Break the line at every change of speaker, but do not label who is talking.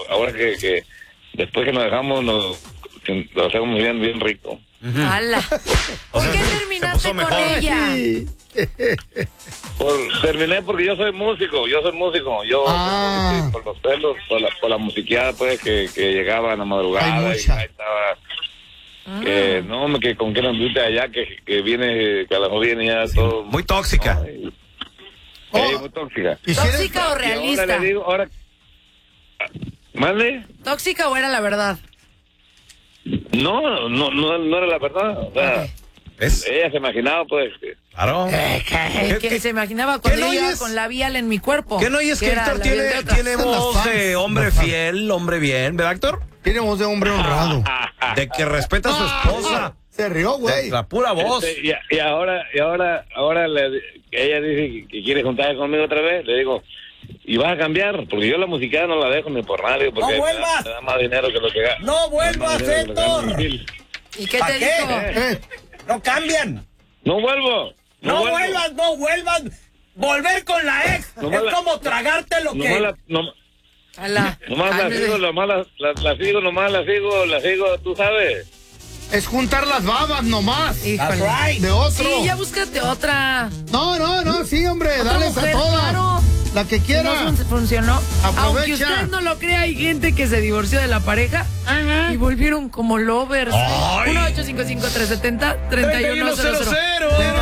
ahora que después que nos dejamos, lo hacemos bien rico.
¡Hala! ¿Por qué terminaste con ella?
Sí.
Terminé porque yo soy músico. Yo por los pelos, por la musiqueada, pues, que llegaba en la madrugada y ahí estaba. No, que con que nos invite allá, que viene, que a lo mejor viene ya todo.
Muy tóxica.
Muy tóxica.
¿Tóxica o realista?
Ahora le digo, ¿mande?
¿Tóxica o era la verdad?
No era la verdad. O sea, ella se imaginaba, pues.
Claro.
Que se imaginaba cuando yo iba con labial en mi cuerpo.
¿Qué no oyes que Héctor tiene voz de hombre fiel, hombre bien, ¿verdad, Héctor?
Tiene voz de hombre honrado.
De que respeta a su esposa.
Se rió, güey.
La pura voz.
Y ahora ella dice que quiere juntarse conmigo otra vez. Le digo, y vas a cambiar, porque yo la musiquera no la dejo ni por radio, porque
¡no vuelvas!
me da más dinero que lo que gana.
¡No vuelvas, Héctor!
¿Y qué te dijo?
¡No cambian!
¡No vuelvo!
¡No vuelvas! Volver con la ex es como tragarte lo que...
Nomás la sigo, tú sabes.
Es juntar las babas nomás.
Híjole.
De otro.
Sí, ya búscate otra.
No, sí, hombre, dale a todas.
Claro.
La que quiera.
No funcionó.
Aprovecha.
Aunque usted no lo crea, hay gente que se divorció de la pareja y volvieron como lovers. 1-855-370-3100.